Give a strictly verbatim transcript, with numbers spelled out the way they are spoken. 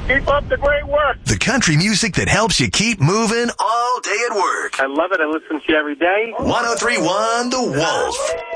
Keep up the great work. The country music that helps you keep moving all day at work. I love it. I listen to you every day. one oh three point one The Wolf.